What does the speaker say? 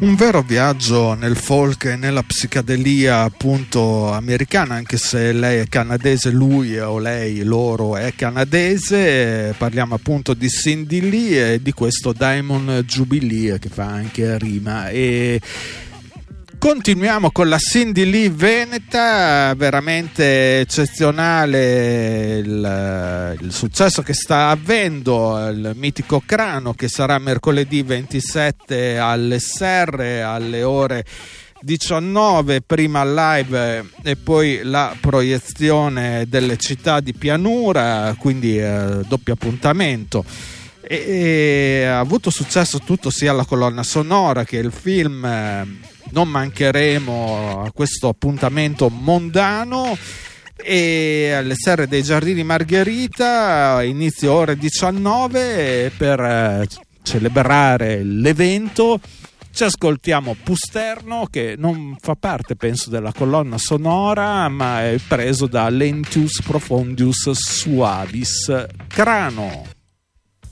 Un vero viaggio nel folk e nella psichedelia appunto americana, anche se lei è canadese, lui o lei, loro è canadese. Parliamo appunto di Cindy Lee e di questo Diamond Jubilee che fa anche rima. E continuiamo con la Cindy Lee veneta, veramente eccezionale il successo che sta avendo, il mitico Crano, che sarà mercoledì 27 all'SR alle ore 19, prima live e poi la proiezione delle città di pianura, quindi doppio appuntamento. E ha avuto successo tutto, sia la colonna sonora che il film. Non mancheremo a questo appuntamento mondano. E alle Serre dei Giardini Margherita, inizio ore 19, per celebrare l'evento ci ascoltiamo Pusterno, che non fa parte penso della colonna sonora, ma è preso da Lentius Profondius Suavis. Crano.